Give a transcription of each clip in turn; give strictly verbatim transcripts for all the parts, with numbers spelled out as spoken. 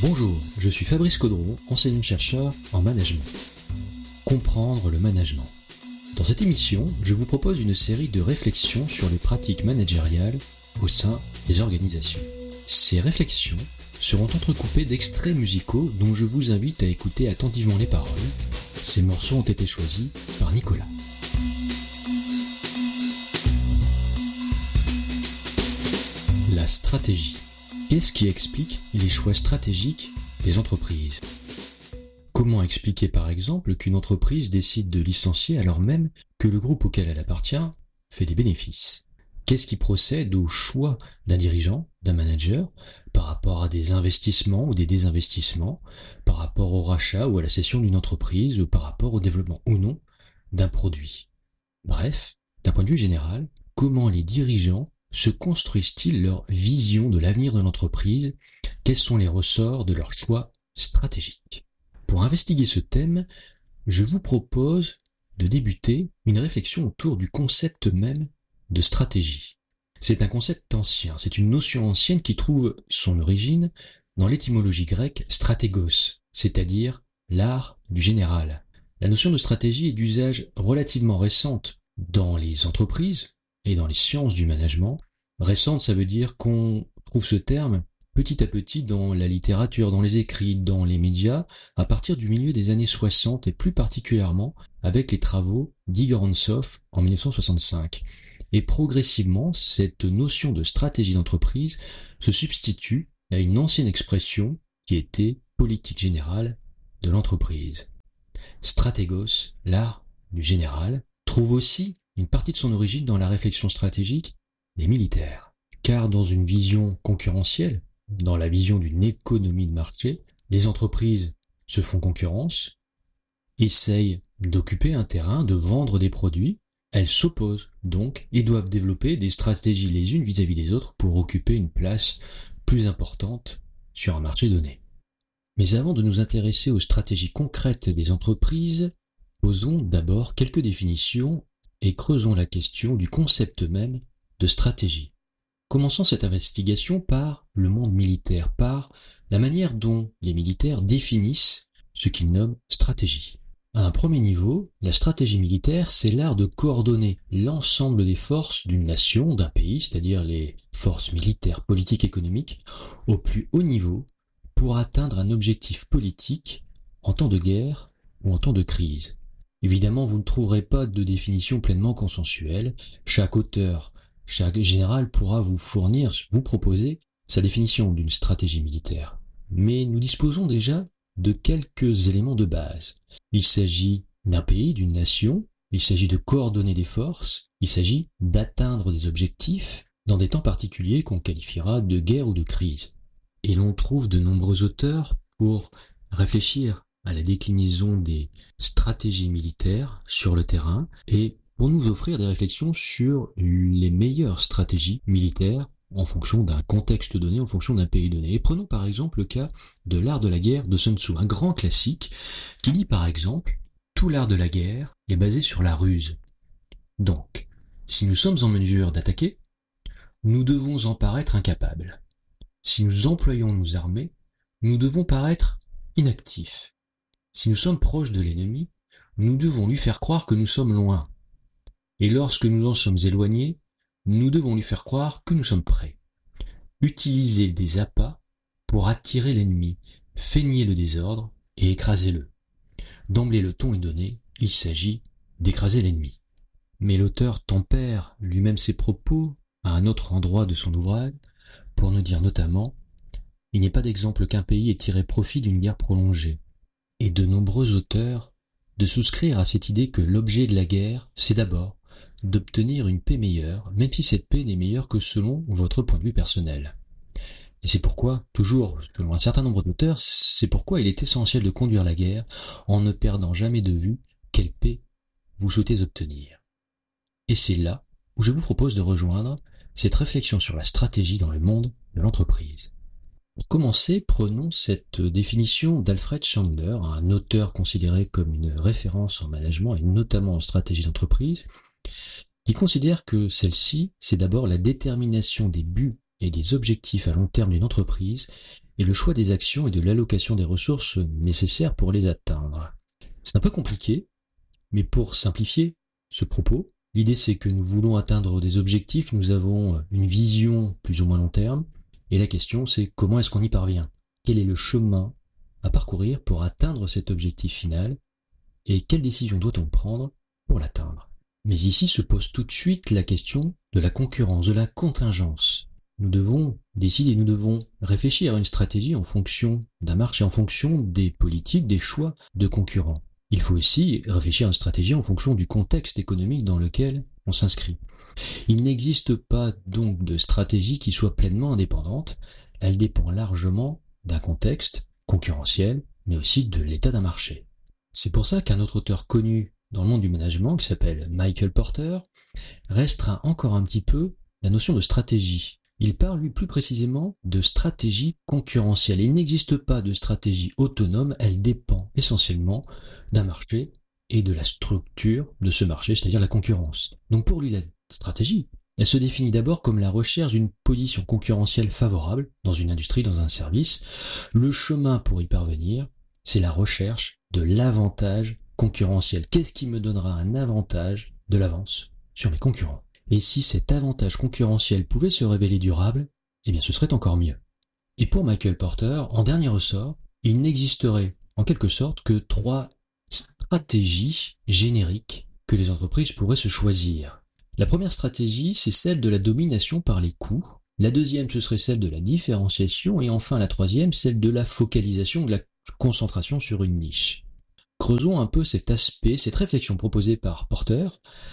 Bonjour, je suis Fabrice Caudron, enseignant-chercheur en management. Comprendre le management. Dans cette émission, je vous propose une série de réflexions sur les pratiques managériales au sein des organisations. Ces réflexions seront entrecoupées d'extraits musicaux dont je vous invite à écouter attentivement les paroles. Ces morceaux ont été choisis par Nicolas. La stratégie. Qu'est-ce qui explique les choix stratégiques des entreprises ? Comment expliquer par exemple qu'une entreprise décide de licencier alors même que le groupe auquel elle appartient fait des bénéfices ? Qu'est-ce qui procède au choix d'un dirigeant, d'un manager, par rapport à des investissements ou des désinvestissements, par rapport au rachat ou à la cession d'une entreprise, ou par rapport au développement ou non d'un produit ? Bref, d'un point de vue général, comment les dirigeants se construisent-ils leur vision de l'avenir de l'entreprise ? Quels sont les ressorts de leur choix stratégique ? Pour investiguer ce thème, je vous propose de débuter une réflexion autour du concept même de stratégie. C'est un concept ancien, c'est une notion ancienne qui trouve son origine dans l'étymologie grecque stratégos, c'est-à-dire l'art du général. La notion de stratégie est d'usage relativement récente dans les entreprises et dans les sciences du management. Récente, ça veut dire qu'on trouve ce terme petit à petit dans la littérature, dans les écrits, dans les médias, à partir du milieu des années soixante et plus particulièrement avec les travaux d'Igor Antsov en dix-neuf cent soixante-cinq. Et progressivement, cette notion de stratégie d'entreprise se substitue à une ancienne expression qui était politique générale de l'entreprise. Stratégos, l'art du général, trouve aussi une partie de son origine dans la réflexion stratégique des militaires. Car dans une vision concurrentielle, dans la vision d'une économie de marché, les entreprises se font concurrence, essayent d'occuper un terrain, de vendre des produits, elles s'opposent donc et doivent développer des stratégies les unes vis-à-vis des autres pour occuper une place plus importante sur un marché donné. Mais avant de nous intéresser aux stratégies concrètes des entreprises, posons d'abord quelques définitions et creusons la question du concept même de stratégie. Commençons cette investigation par le monde militaire, par la manière dont les militaires définissent ce qu'ils nomment stratégie. À un premier niveau, la stratégie militaire, c'est l'art de coordonner l'ensemble des forces d'une nation, d'un pays, c'est-à-dire les forces militaires, politiques, économiques, au plus haut niveau pour atteindre un objectif politique en temps de guerre ou en temps de crise. Évidemment, vous ne trouverez pas de définition pleinement consensuelle. Chaque auteur, chaque général pourra vous fournir, vous proposer sa définition d'une stratégie militaire. Mais nous disposons déjà de quelques éléments de base. Il s'agit d'un pays, d'une nation, il s'agit de coordonner des forces, il s'agit d'atteindre des objectifs dans des temps particuliers qu'on qualifiera de guerre ou de crise. Et l'on trouve de nombreux auteurs pour réfléchir à la déclinaison des stratégies militaires sur le terrain et pour nous offrir des réflexions sur les meilleures stratégies militaires en fonction d'un contexte donné, en fonction d'un pays donné. Et prenons par exemple le cas de l'art de la guerre de Sun Tzu, un grand classique qui dit par exemple « Tout l'art de la guerre est basé sur la ruse ». Donc, si nous sommes en mesure d'attaquer, nous devons en paraître incapables. Si nous employons nos armées, nous devons paraître inactifs. Si nous sommes proches de l'ennemi, nous devons lui faire croire que nous sommes loin. Et lorsque nous en sommes éloignés, nous devons lui faire croire que nous sommes prêts. Utilisez des appâts pour attirer l'ennemi, feigner le désordre et écrasez-le. D'emblée le ton est donné, il s'agit d'écraser l'ennemi. Mais l'auteur tempère lui-même ses propos à un autre endroit de son ouvrage pour nous dire notamment « Il n'est pas d'exemple qu'un pays ait tiré profit d'une guerre prolongée ». Et de nombreux auteurs de souscrire à cette idée que l'objet de la guerre, c'est d'abord d'obtenir une paix meilleure, même si cette paix n'est meilleure que selon votre point de vue personnel. Et c'est pourquoi, toujours selon un certain nombre d'auteurs, c'est pourquoi il est essentiel de conduire la guerre en ne perdant jamais de vue quelle paix vous souhaitez obtenir. Et c'est là où je vous propose de rejoindre cette réflexion sur la stratégie dans le monde de l'entreprise. Pour commencer, prenons cette définition d'Alfred Chandler, un auteur considéré comme une référence en management et notamment en stratégie d'entreprise, qui considère que celle-ci, c'est d'abord la détermination des buts et des objectifs à long terme d'une entreprise et le choix des actions et de l'allocation des ressources nécessaires pour les atteindre. C'est un peu compliqué, mais pour simplifier ce propos, l'idée c'est que nous voulons atteindre des objectifs, nous avons une vision plus ou moins long terme, et la question c'est comment est-ce qu'on y parvient ? Quel est le chemin à parcourir pour atteindre cet objectif final, et quelles décisions doit-on prendre pour l'atteindre ? Mais ici se pose tout de suite la question de la concurrence, de la contingence. Nous devons décider, nous devons réfléchir à une stratégie en fonction d'un marché, en fonction des politiques, des choix de concurrents. Il faut aussi réfléchir à une stratégie en fonction du contexte économique dans lequel on s'inscrit. Il n'existe pas donc de stratégie qui soit pleinement indépendante, elle dépend largement d'un contexte concurrentiel, mais aussi de l'état d'un marché. C'est pour ça qu'un autre auteur connu dans le monde du management, qui s'appelle Michael Porter, restreint encore un petit peu la notion de stratégie. Il parle, lui, plus précisément de stratégie concurrentielle. Il n'existe pas de stratégie autonome, elle dépend essentiellement d'un marché et de la structure de ce marché, c'est-à-dire la concurrence. Donc pour lui, la stratégie, elle se définit d'abord comme la recherche d'une position concurrentielle favorable dans une industrie, dans un service. Le chemin pour y parvenir, c'est la recherche de l'avantage concurrentiel. Qu'est-ce qui me donnera un avantage de l'avance sur mes concurrents ? Et si cet avantage concurrentiel pouvait se révéler durable, eh bien ce serait encore mieux. Et pour Michael Porter, en dernier ressort, il n'existerait en quelque sorte que trois stratégies génériques que les entreprises pourraient se choisir. La première stratégie, c'est celle de la domination par les coûts. La deuxième, ce serait celle de la différenciation. Et enfin, la troisième, celle de la focalisation, de la concentration sur une niche. Creusons un peu cet aspect, cette réflexion proposée par Porter,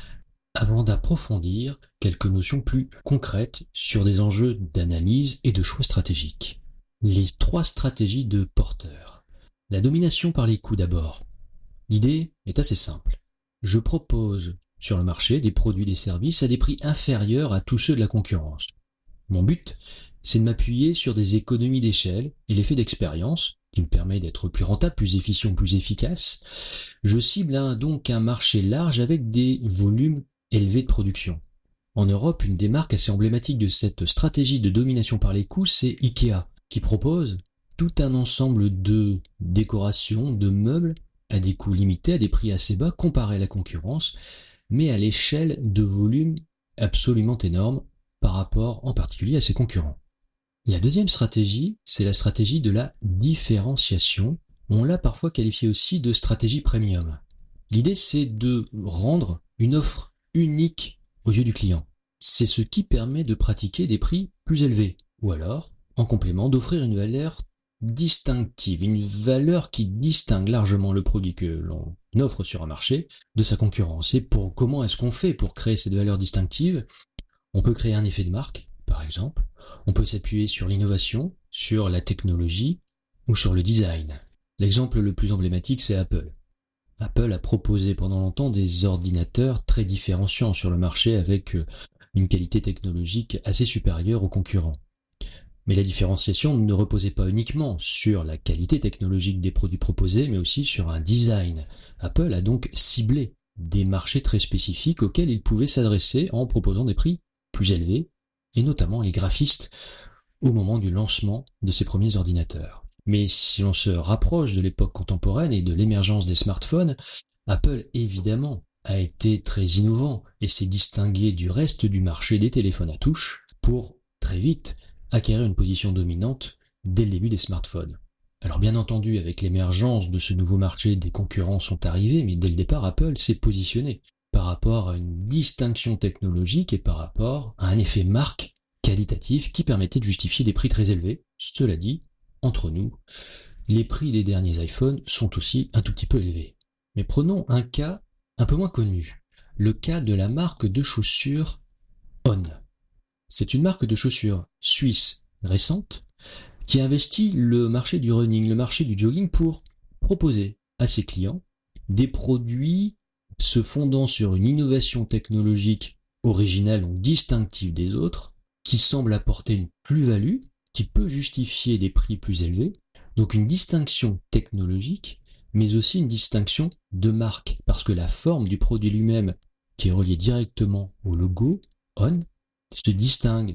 avant d'approfondir quelques notions plus concrètes sur des enjeux d'analyse et de choix stratégiques. Les trois stratégies de Porter. La domination par les coûts d'abord. L'idée est assez simple. Je propose sur le marché des produits et des services à des prix inférieurs à tous ceux de la concurrence. Mon but, c'est de m'appuyer sur des économies d'échelle et l'effet d'expérience qui me permet d'être plus rentable, plus efficient, plus efficace. Je cible hein, donc un marché large avec des volumes élevés de production. En Europe, une des marques assez emblématiques de cette stratégie de domination par les coûts, c'est Ikea, qui propose tout un ensemble de décorations, de meubles à des coûts limités, à des prix assez bas comparés à la concurrence, mais à l'échelle de volumes absolument énormes par rapport en particulier à ses concurrents. La deuxième stratégie, c'est la stratégie de la différenciation. On l'a parfois qualifiée aussi de stratégie premium. L'idée, c'est de rendre une offre unique aux yeux du client. C'est ce qui permet de pratiquer des prix plus élevés, ou alors, en complément, d'offrir une valeur distinctive, une valeur qui distingue largement le produit que l'on offre sur un marché de sa concurrence. Et pour comment est-ce qu'on fait pour créer cette valeur distinctive ? On peut créer un effet de marque, par exemple. On peut s'appuyer sur l'innovation, sur la technologie ou sur le design. L'exemple le plus emblématique, c'est Apple. Apple a proposé pendant longtemps des ordinateurs très différenciants sur le marché avec une qualité technologique assez supérieure aux concurrents. Mais la différenciation ne reposait pas uniquement sur la qualité technologique des produits proposés, mais aussi sur un design. Apple a donc ciblé des marchés très spécifiques auxquels il pouvait s'adresser en proposant des prix plus élevés, et notamment les graphistes au moment du lancement de ses premiers ordinateurs. Mais si l'on se rapproche de l'époque contemporaine et de l'émergence des smartphones, Apple évidemment a été très innovant et s'est distingué du reste du marché des téléphones à touche pour très vite acquérir une position dominante dès le début des smartphones. Alors bien entendu, avec l'émergence de ce nouveau marché, des concurrents sont arrivés, mais dès le départ, Apple s'est positionné par rapport à une distinction technologique et par rapport à un effet marque qualitatif qui permettait de justifier des prix très élevés. Cela dit, entre nous, les prix des derniers iPhones sont aussi un tout petit peu élevés. Mais prenons un cas un peu moins connu, le cas de la marque de chaussures On. C'est une marque de chaussures suisse récente qui investit le marché du running, le marché du jogging pour proposer à ses clients des produits se fondant sur une innovation technologique originale ou distinctive des autres, qui semble apporter une plus-value, qui peut justifier des prix plus élevés, donc une distinction technologique, mais aussi une distinction de marque, parce que la forme du produit lui-même, qui est reliée directement au logo On, se distingue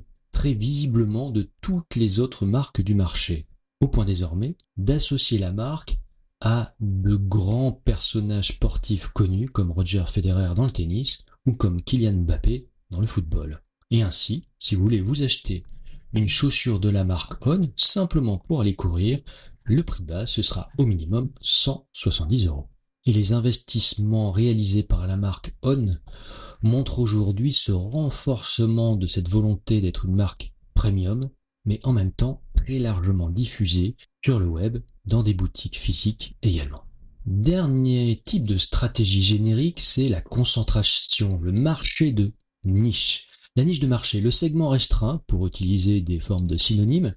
filtrer visiblement de toutes les autres marques du marché, au point désormais d'associer la marque à de grands personnages sportifs connus comme Roger Federer dans le tennis ou comme Kylian Mbappé dans le football. Et ainsi, si vous voulez vous acheter une chaussure de la marque On simplement pour aller courir, le prix de base ce sera au minimum cent soixante-dix euros. Et les investissements réalisés par la marque On montrent aujourd'hui ce renforcement de cette volonté d'être une marque premium, mais en même temps très largement diffusée sur le web, dans des boutiques physiques également. Dernier type de stratégie générique, c'est la concentration, le marché de niche. La niche de marché, le segment restreint, pour utiliser des formes de synonymes,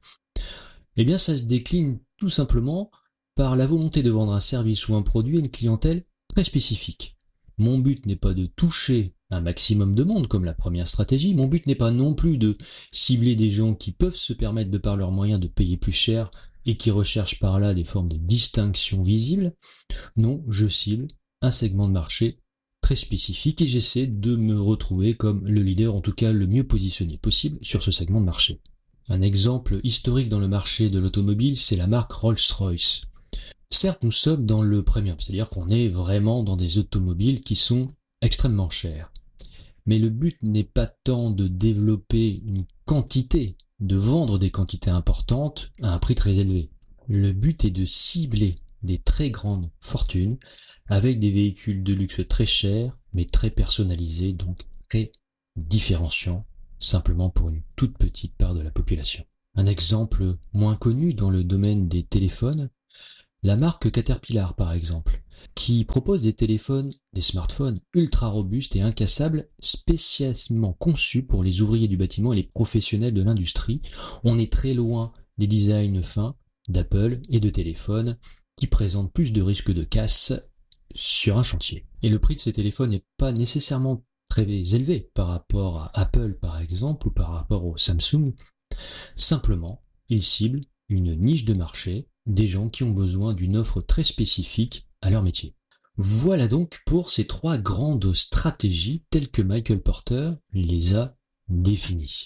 eh bien ça se décline tout simplement par la volonté de vendre un service ou un produit à une clientèle très spécifique. Mon but n'est pas de toucher un maximum de monde comme la première stratégie, mon but n'est pas non plus de cibler des gens qui peuvent se permettre de par leurs moyens de payer plus cher et qui recherchent par là des formes de distinction visible. Non, je cible un segment de marché très spécifique et j'essaie de me retrouver comme le leader, en tout cas le mieux positionné possible sur ce segment de marché. Un exemple historique dans le marché de l'automobile, c'est la marque Rolls-Royce. Certes, nous sommes dans le premium, c'est-à-dire qu'on est vraiment dans des automobiles qui sont extrêmement chers. Mais le but n'est pas tant de développer une quantité, de vendre des quantités importantes à un prix très élevé. Le but est de cibler des très grandes fortunes avec des véhicules de luxe très chers, mais très personnalisés, donc très différenciants, simplement pour une toute petite part de la population. Un exemple moins connu dans le domaine des téléphones, la marque Caterpillar par exemple, qui propose des téléphones, des smartphones ultra robustes et incassables, spécialement conçus pour les ouvriers du bâtiment et les professionnels de l'industrie. On est très loin des designs fins d'Apple et de téléphones qui présentent plus de risques de casse sur un chantier. Et le prix de ces téléphones n'est pas nécessairement très élevé par rapport à Apple par exemple ou par rapport au Samsung. Simplement, ils ciblent une niche de marché, des gens qui ont besoin d'une offre très spécifique à leur métier. Voilà donc pour ces trois grandes stratégies telles que Michael Porter les a définies.